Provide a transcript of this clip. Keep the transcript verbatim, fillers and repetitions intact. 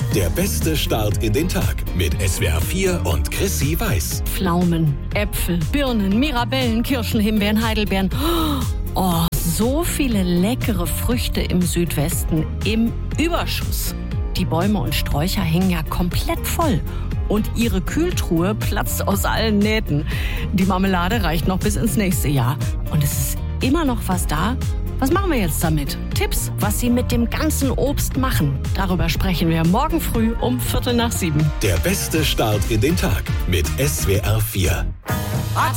Der beste Start in den Tag mit S W R vier und Chrissy Weiß. Pflaumen, Äpfel, Birnen, Mirabellen, Kirschen, Himbeeren, Heidelbeeren. Oh, so viele leckere Früchte im Südwesten im Überschuss. Die Bäume und Sträucher hängen ja komplett voll. Und ihre Kühltruhe platzt aus allen Nähten. Die Marmelade reicht noch bis ins nächste Jahr. Und es ist immer noch was da. Was machen wir jetzt damit? Tipps, was Sie mit dem ganzen Obst machen. Darüber sprechen wir morgen früh um Viertel nach sieben. Der beste Start in den Tag mit S W R vier.